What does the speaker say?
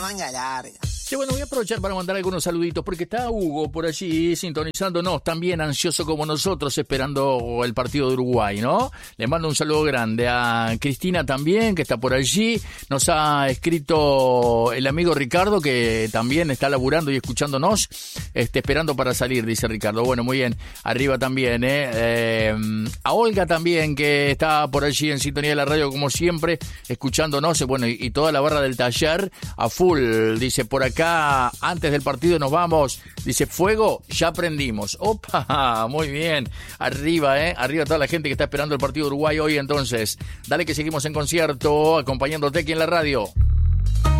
manga larga. Sí, bueno, voy a aprovechar para mandar algunos saluditos porque está Hugo por allí sintonizándonos, también ansioso como nosotros, esperando el partido de Uruguay, ¿no? Le mando un saludo grande a Cristina también, que está por allí. Nos ha escrito el amigo Ricardo, que también está laburando y escuchándonos, esperando para salir, dice Ricardo. Bueno, muy bien, arriba también, a Olga también, que está por allí en sintonía de la radio, como siempre, escuchándonos, bueno, y toda la barra del taller a full, dice por acá. Acá, antes del partido nos vamos, dice, fuego, ya prendimos. Opa, muy bien, arriba, arriba toda la gente que está esperando el partido de Uruguay hoy, entonces. Dale que seguimos en concierto, acompañándote aquí en la radio.